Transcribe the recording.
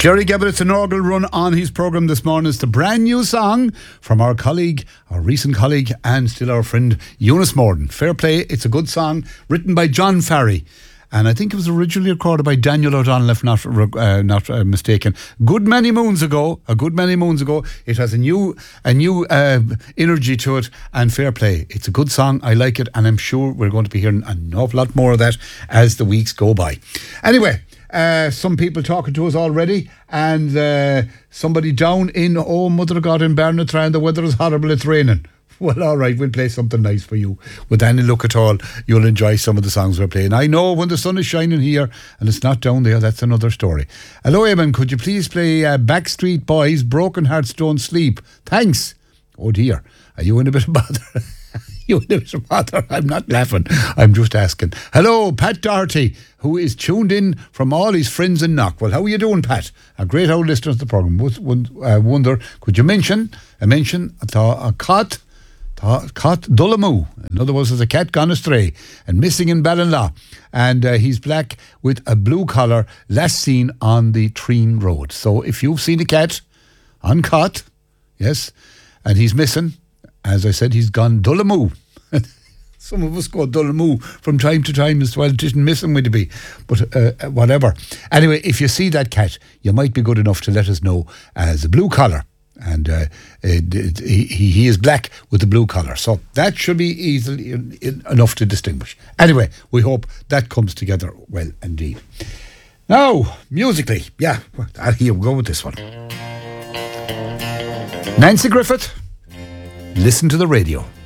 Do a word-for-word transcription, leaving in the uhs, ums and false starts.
Jerry Gabbett, an organ run on his programme this morning. It's the brand new song from our colleague, our recent colleague, and still our friend, Eunice Morden. Fair play, it's a good song, written by John Farry. And I think it was originally recorded by Daniel O'Donnell, if not uh, not uh, mistaken. Good many moons ago, a good many moons ago. It has a new a new uh, energy to it, and fair play. It's a good song, I like it, and I'm sure we're going to be hearing an awful lot more of that as the weeks go by. Anyway, Uh, some people talking to us already, and uh, somebody down in, oh, Mother of God, in Barnatran, the weather is horrible, it's raining. Well, all right, we'll play something nice for you. With any luck at all, you'll enjoy some of the songs we're playing. I know when the sun is shining here and it's not down there, that's another story. Hello, Eamon, could you please play uh, Backstreet Boys, Broken Hearts Don't Sleep? Thanks. Oh dear, are you in a bit of bother? You in a bit of bother? I'm not laughing, I'm just asking. Hello, Pat Doherty, who is tuned in from all his friends in Knock. Well, how are you doing, Pat? A great old listener to the programme. I wonder, could you mention, a mention, a cat, Cat Dullamoo. In other words, there's a cat gone astray and missing in Ballinlaw. And uh, he's black with a blue collar, last seen on the Treen Road. So if you've seen a cat on Cat, yes, and he's missing, as I said, he's gone Dullamoo. Some of us go Dullamoo from time to time as well. Didn't miss him, would it be? But uh, whatever. Anyway, if you see that cat, you might be good enough to let us know as a blue collar. And uh, it, it, he, he is black with a blue collar. So that should be easily in, in, enough to distinguish. Anyway, we hope that comes together well indeed. Now, musically, yeah, here we go with this one. Nancy Griffith, Listen to the Radio.